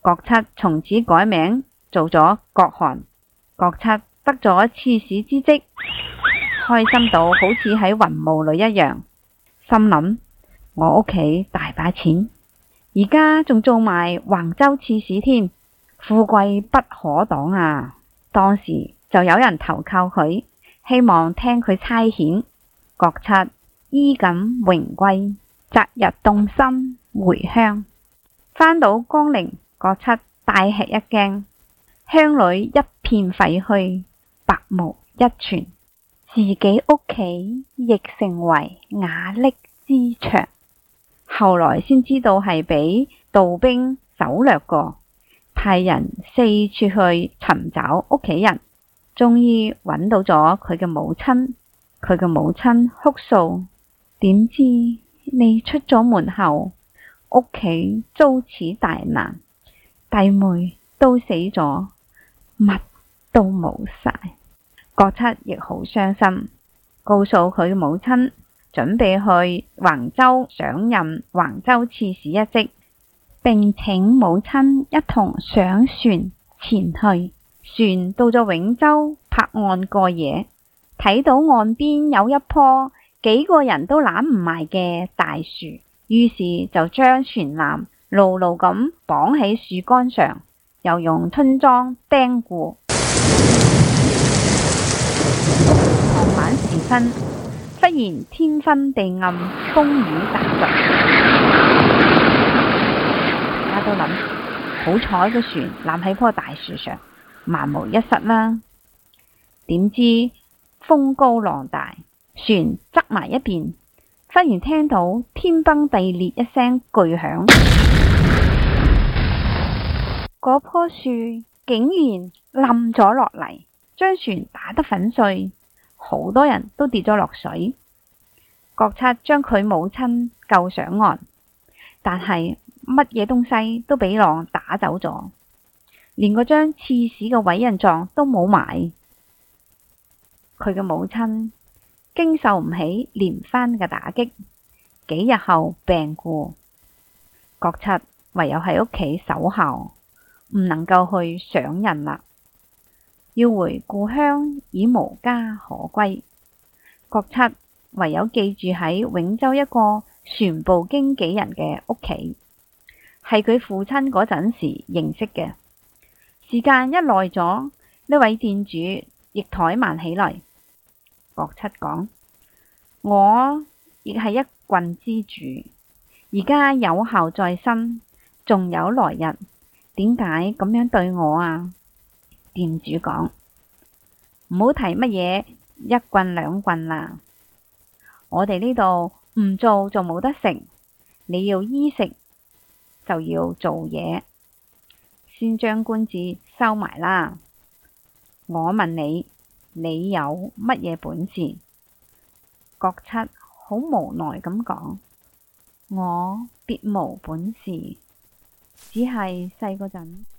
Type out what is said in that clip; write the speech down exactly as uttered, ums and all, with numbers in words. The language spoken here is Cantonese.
國七從此改名做咗國汗。國七得咗刺史之職，開心到好似喺雲霧裏一樣，心諗我屋企大把錢，而家仲做埋橫州刺史添，富貴不可擋啊！當時就有人投靠佢，希望聽佢差遣。國七衣錦榮歸，擇日動身回鄉。返到江陵，國七大吃一驚，鄉裏一片廢墟，白毛一存，自己屋企亦成為瓦礫之場。後來先知道係俾盜兵搜掠過，派人四處去尋找屋企人，終於揾到咗佢嘅母親。佢嘅母親哭訴，點知你出咗門後，屋企遭此大難，弟妹都死咗，乜都冇晒。國七亦好傷心，告訴佢母親準備去橫州上任橫州刺史一職，並請母親一同上船前去。船到咗永州泊岸過夜，睇到岸邊有一棵幾個人都攬唔埋嘅大樹，於是就將船纜牢牢咁綁喺樹幹上，又用吞樁釘固。傍晚時分，忽然天昏地暗，風雨大作，大家都諗好彩個船纜喺棵大樹上，萬無一失啦。點知風高浪大，船側埋一邊，忽然聽到天崩地裂一聲巨響，嗰棵樹竟然冧咗落嚟，將船打得粉碎，好多人都跌咗落水。國七將佢母親救上岸，但係乜嘢東西都俾浪打走咗，連嗰張刺史嘅委任狀都冇埋。佢嘅母親經受唔起連番嘅打擊，幾日後病故。國七唯有喺屋企守孝，唔能夠去上任啦，要回故鄉已無家可歸。國七唯有寄住喺永州一個船部經紀人嘅屋企，係佢父親嗰陣時認識嘅。時間一耐咗，呢位店主亦怠慢起嚟。國七講：我亦係一郡之主，而家有孝在身，仲有來日，點解咁樣對我啊？店主講：唔好提乜嘢一郡兩郡啦，我哋呢度唔做就冇得食，你要衣食就要做嘢，先將官字收埋啦。我問你，你有乜嘢本事？國七好無奈咁講：我別無本事，只係細嗰陣